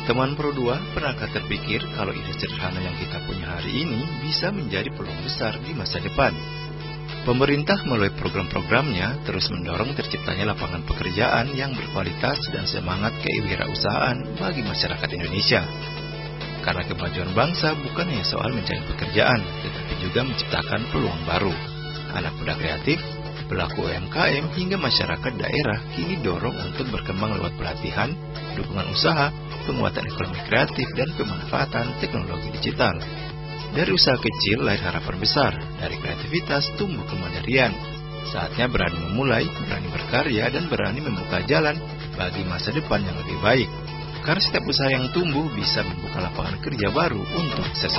Teman Pro 2, pernahkah terpikir kalau ide sederhana yang kita punya hari ini bisa menjadi peluang besar di masa depan? Pemerintah melalui program-programnya terus mendorong terciptanya lapangan pekerjaan yang berkualitas dan semangat kewirausahaan bagi masyarakat Indonesia. Karena kemajuan bangsa bukan hanya soal mencari pekerjaan, tetapi juga menciptakan peluang baru. Anak muda kreatif, pelaku UMKM hingga masyarakat daerah kini dorong untuk berkembang lewat pelatihan, dukungan usaha, penguatan ekonomi kreatif, dan pemanfaatan teknologi digital. Dari usaha kecil lahir harapan besar, dari kreativitas tumbuh kemandirian. Saatnya berani memulai, berani berkarya, dan berani membuka jalan bagi masa depan yang lebih baik. Karena setiap usaha yang tumbuh bisa membuka lapangan kerja baru untuk seseorang.